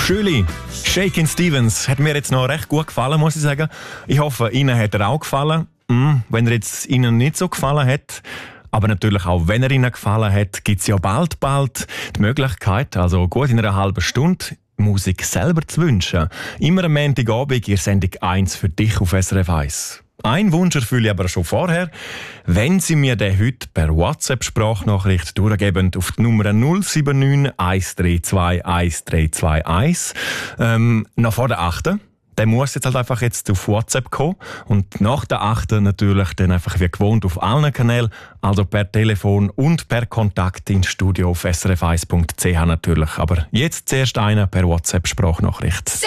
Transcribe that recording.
Schöli, Shakin' Stevens, hat mir jetzt noch recht gut gefallen, muss ich sagen. Ich hoffe, Ihnen hat er auch gefallen. Wenn er jetzt Ihnen nicht so gefallen hat, aber natürlich auch, wenn er Ihnen gefallen hat, gibt es ja bald die Möglichkeit, also gut in einer halben Stunde, Musik selber zu wünschen. Immer am Montagabend in Sendung 1 für dich auf SRF 1. Ein Wunsch erfülle ich aber schon vorher. Wenn Sie mir den heute per WhatsApp-Sprachnachricht durchgeben auf die Nummer 079 132 1321, noch vor der 8. Der muss jetzt halt einfach jetzt auf WhatsApp kommen und nach der 8. natürlich dann einfach wie gewohnt auf allen Kanälen, also per Telefon und per Kontakt ins Studio auf srf1.ch natürlich. Aber jetzt zuerst einer per WhatsApp-Sprachnachricht.